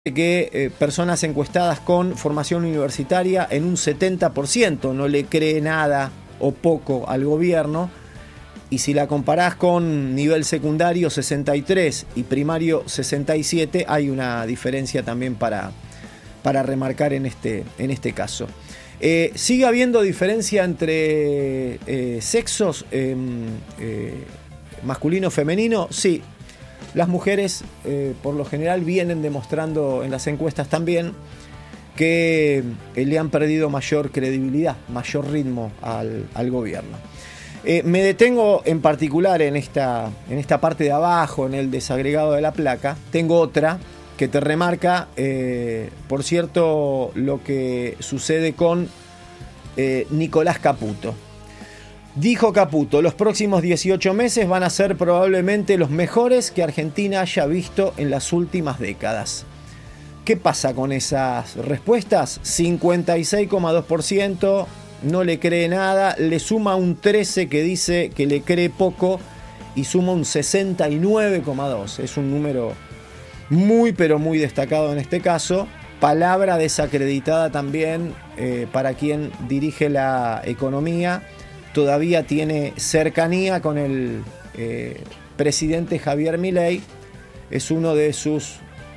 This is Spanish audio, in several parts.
que personas encuestadas con formación universitaria en un 70% no le cree nada o poco al gobierno, y si la comparás con nivel secundario 63 y primario 67, hay una diferencia también para remarcar en este caso. ¿Sigue habiendo diferencia entre sexos, masculino-femenino? Sí. Las mujeres, por lo general, vienen demostrando en las encuestas también que le han perdido mayor credibilidad, mayor ritmo al gobierno. Me detengo en particular en esta parte de abajo, en el desagregado de la placa. Tengo otra que te remarca, por cierto, lo que sucede con Nicolás Caputo. Dijo Caputo: los próximos 18 meses van a ser probablemente los mejores que Argentina haya visto en las últimas décadas. ¿Qué pasa con esas respuestas? 56,2% no le cree nada, le suma un 13% que dice que le cree poco y suma un 69,2%. Es un número muy pero muy destacado en este caso. Palabra desacreditada también para quien dirige la economía. Todavía tiene cercanía con el presidente Javier Milei. Es uno de sus,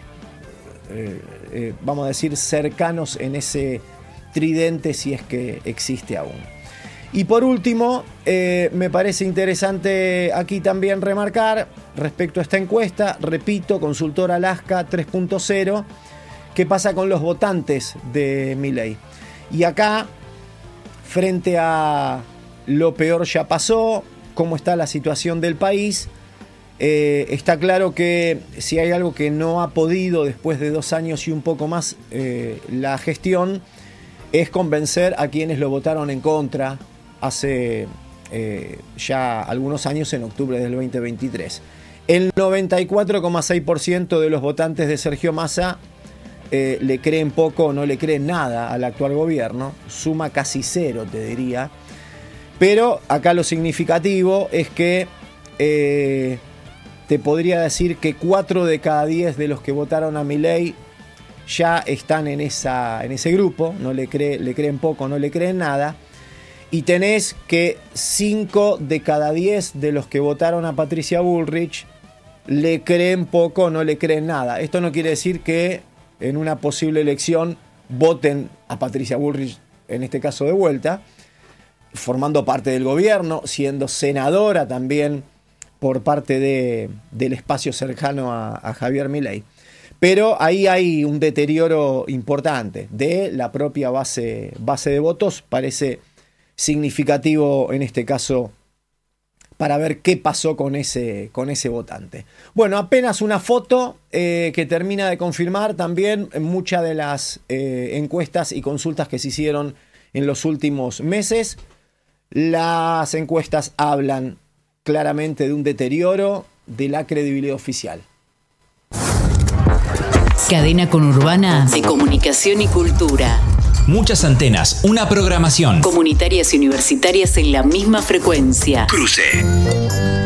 vamos a decir, cercanos en ese tridente, si es que existe aún. Y por último, me parece interesante aquí también remarcar respecto a esta encuesta, repito, Consultora Alaska 3.0, qué pasa con los votantes de Milei. Y acá, frente a lo peor ya pasó, cómo está la situación del país, está claro que si hay algo que no ha podido después de 2 años y un poco más la gestión, es convencer a quienes lo votaron en contra hace ya algunos años, en octubre del 2023. El 94,6% de los votantes de Sergio Massa le creen poco o no le creen nada al actual gobierno, suma casi 0, te diría. Pero acá lo significativo es que te podría decir que 4 de cada 10 de los que votaron a Milei ya están en ese grupo, no le creen poco, no le creen nada. Y tenés que 5 de cada 10 de los que votaron a Patricia Bullrich le creen poco, no le creen nada. Esto no quiere decir que en una posible elección voten a Patricia Bullrich, en este caso de vuelta, formando parte del gobierno, siendo senadora también por parte del espacio cercano a Javier Milei. Pero ahí hay un deterioro importante de la propia base de votos. Parece significativo en este caso para ver qué pasó con ese votante. Bueno, apenas una foto que termina de confirmar también muchas de las encuestas y consultas que se hicieron en los últimos meses. Las encuestas hablan claramente de un deterioro de la credibilidad oficial. Cadena Conurbana de Comunicación y Cultura. Muchas antenas, una programación. Comunitarias y universitarias en la misma frecuencia. Cruce.